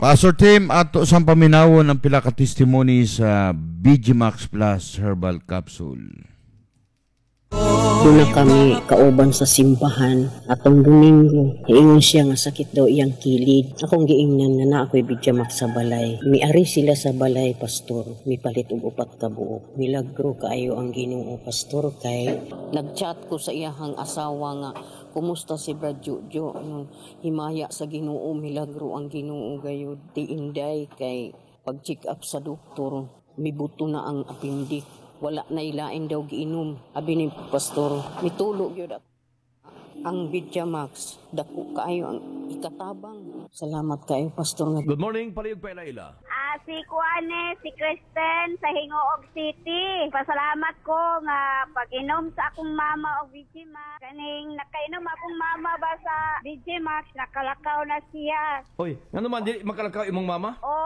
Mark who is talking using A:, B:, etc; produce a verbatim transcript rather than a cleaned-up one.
A: Pastor Tim, ato sang paminawon ang pila ka testimony sa B G Max Plus Herbal Capsule.
B: Muna kami kauban sa simbahan atong Domingo. Ingon siya nga sakit daw iyang kilid. Akong giingnan nga na ako'y bidyamak sa balay. Miari sila sa balay, pastor. Mipalit og upat ka buok. Milagro kaayo ang Ginoo, pastor, kay nagchat ko sa iyahang asawa nga kumusta si Brad Jojo. Anong himaya sa Ginoo, milagro ang Ginoo gayud. Ti inday kay pag-check up sa doktor, mibuto na ang appendix. Wala na ilain daw giinom. Abi ni pastor, mitulog yun ang Vidyamax. Dako kaayo ang ikatabang. Salamat kayo, pastor.
C: Good morning, palihog pa ila.
D: Ah, si Kuane, si Kristen sa Hingoog City. Pasalamat ko nga pag-inom sa akong mama og Vidyamax. Kaning nakainom akong mama ba sa Vidyamax, nakalakaw na siya.
C: Oy, ano man, di makalakaw imong mama?
D: O,